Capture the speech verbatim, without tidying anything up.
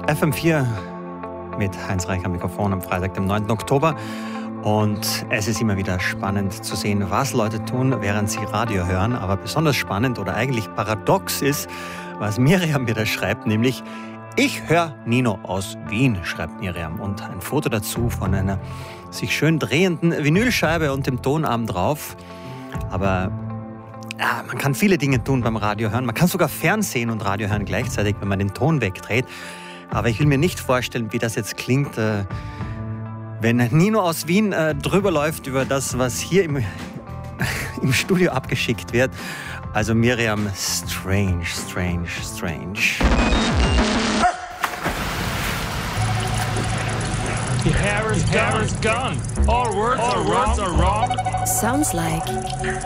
F M vier mit Heinz Reich am Mikrofon am Freitag, dem neunten Oktober. Und es ist immer wieder spannend zu sehen, was Leute tun, während sie Radio hören. Aber besonders spannend oder eigentlich paradox ist, was Miriam mir da schreibt, nämlich: Ich höre Nino aus Wien, schreibt Miriam. Und ein Foto dazu von einer sich schön drehenden Vinylscheibe und dem Tonarm drauf. Aber ja, man kann viele Dinge tun beim Radio hören. Man kann sogar Fernsehen und Radio hören gleichzeitig, wenn man den Ton wegdreht. Aber ich will mir nicht vorstellen, wie das jetzt klingt, äh, wenn Nino aus Wien äh, drüber läuft über das, was hier im, im Studio abgeschickt wird. Also Miriam, strange, strange, strange. The hair is gone. All words, All are, words wrong. are wrong. Sounds like